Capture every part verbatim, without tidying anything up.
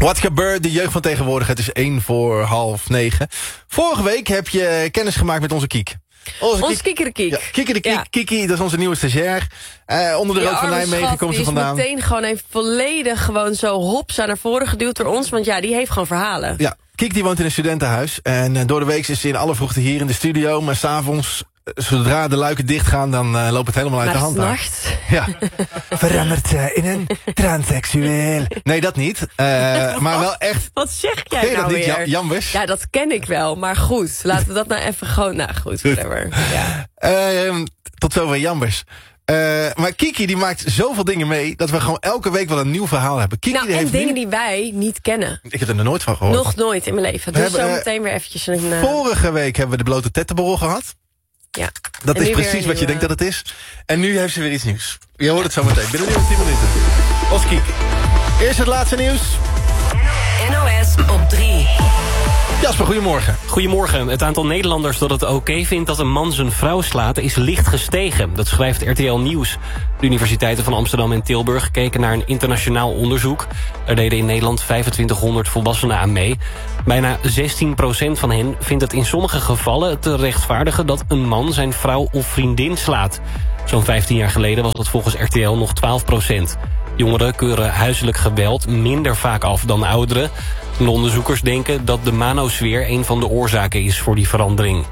Wat gebeurt de jeugd van tegenwoordig? Het is één voor half negen. Vorige week heb je kennis gemaakt met onze Kiek. Onze Ons Kiekerekiek. Ja, Kiekerekiek, ja. Kiki, dat is onze nieuwe stagiair. Uh, onder de rook van Nijmegen komt ze vandaan. Die is meteen gewoon even volledig gewoon zo hopsa naar voren geduwd door ons. Want ja, die heeft gewoon verhalen. Ja, Kiek die woont in een studentenhuis. En uh, door de week is ze in alle vroegte hier in de studio. Maar s'avonds, zodra de luiken dichtgaan, dan uh, loopt het helemaal uit maar de hand. Nachts. Ja. Verandert uh, in een transseksueel. Nee, dat niet. Uh, maar wel echt. Wat zeg jij Ken je nou dat niet, weer? Jan, Jambus? Ja, dat ken ik wel. Maar goed, laten we dat nou even gewoon... Nou goed, whatever. Ja. Uh, tot zover Jambus. Uh, maar Kiki die maakt zoveel dingen mee dat we gewoon elke week wel een nieuw verhaal hebben. Kiki, nou, die en heeft dingen nu... die wij niet kennen. Ik heb er nog nooit van gehoord. Nog nooit in mijn leven. Dus hebben, zo uh, meteen weer eventjes een... Uh... Vorige week hebben we de blote tettenborrel gehad. Ja. Dat is precies wat nieuwe... je denkt dat het is. En nu heeft ze weer iets nieuws. Je hoort het zo meteen. Binnen nu tien minuten. Os Kiek. Eerst het laatste nieuws. N O S op drie. Jasper, goedemorgen. Goedemorgen. Het aantal Nederlanders dat het oké vindt dat een man zijn vrouw slaat is licht gestegen. Dat schrijft R T L Nieuws. De universiteiten van Amsterdam en Tilburg keken naar een internationaal onderzoek. Er deden in Nederland vijfentwintighonderd volwassenen aan mee. Bijna zestien procent van hen vindt het in sommige gevallen te rechtvaardigen dat een man zijn vrouw of vriendin slaat. Zo'n vijftien jaar geleden was dat volgens R T L nog twaalf procent. Jongeren keuren huiselijk geweld minder vaak af dan ouderen. De onderzoekers denken dat de manosfeer een van de oorzaken is voor die verandering.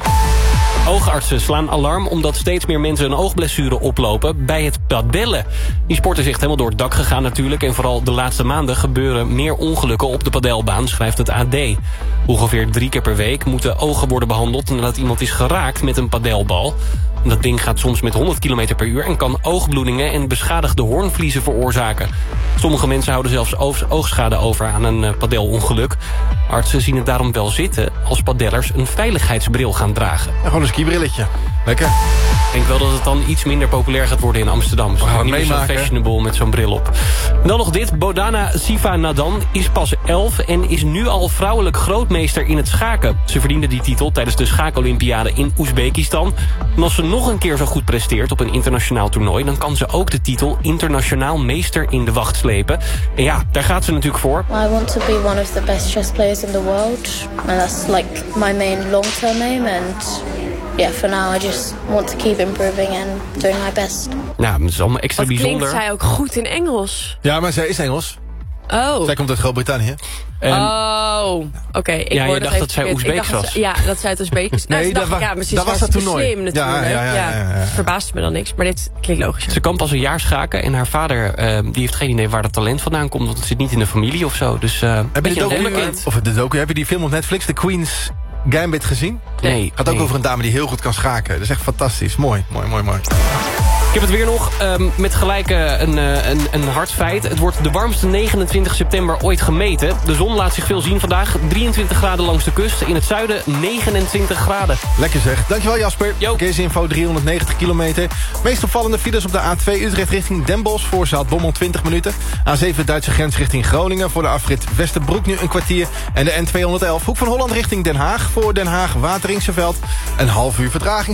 Oogartsen slaan alarm omdat steeds meer mensen een oogblessure oplopen bij het padellen. Die sport is echt helemaal door het dak gegaan natuurlijk. En vooral de laatste maanden gebeuren meer ongelukken op de padelbaan, schrijft het A D. Ongeveer drie keer per week moeten ogen worden behandeld nadat iemand is geraakt met een padelbal. Dat ding gaat soms met honderd kilometer per uur en kan oogbloedingen en beschadigde hoornvliezen veroorzaken. Sommige mensen houden zelfs oogschade over aan een padelongeluk. Artsen zien het daarom wel zitten als padellers een veiligheidsbril gaan dragen. Ja, gewoon een skibrilletje. Lekker. Ik denk wel dat het dan iets minder populair gaat worden in Amsterdam. Ze gaan niet meer zo fashionable met zo'n bril op. Dan nog dit. Bodana Sivanadan is pas elf en is nu al vrouwelijk grootmeester in het schaken. Ze verdiende die titel tijdens de schaakolympiade in Oezbekistan. En als ze nog een keer zo goed presteert op een internationaal toernooi, dan kan ze ook de titel internationaal meester in de wacht slepen. En ja, daar gaat ze natuurlijk voor. I want to be one of the best chess players in the world. And that's like my main long-term aim. And yeah, for now I just want to keep improving and doing my best. Nou, dat is allemaal extra Wat bijzonder. klinkt zij ook goed in Engels? Ja, maar zij is Engels. Oh. Zij komt uit Groot-Brittannië. En, oh, oké. Okay, ja, je dacht dat zij Oezbeeks was. Ja, dat zij het Oezbeeks. Nou, nee, dacht dat, ik, ja, maar ze dat is was dat toernooi. Slim, natuurlijk. Ja, ja, ja, ja, ja, ja. Verbaast me dan niks, maar dit klinkt logisch. Ze kan pas een jaar schaken en haar vader uh, die heeft geen idee waar dat talent vandaan komt, want het zit niet in de familie of zo. Dus uh, heb je, docu, of de docu, heb je die film op Netflix, The Queen's Gambit, gezien? Nee. Het gaat ook nee. over een dame die heel goed kan schaken. Dat is echt fantastisch. Mooi, mooi, mooi, mooi. Ik heb het weer nog, um, met gelijk uh, een, uh, een, een hard feit. Het wordt de warmste negenentwintig september ooit gemeten. De zon laat zich veel zien vandaag. drieëntwintig graden langs de kust. In het zuiden negenentwintig graden. Lekker zeg. Dankjewel Jasper. Verkeersinfo driehonderdnegentig kilometer. Meest opvallende files op de A twee Utrecht richting Den Bosch. Voor Zaltbommel twintig minuten. A zeven Duitse grens richting Groningen. Voor de afrit Westerbroek nu een kwartier. En de N tweehonderdelf Hoek van Holland richting Den Haag. Voor Den Haag Wateringse Veld. Een half uur vertraging.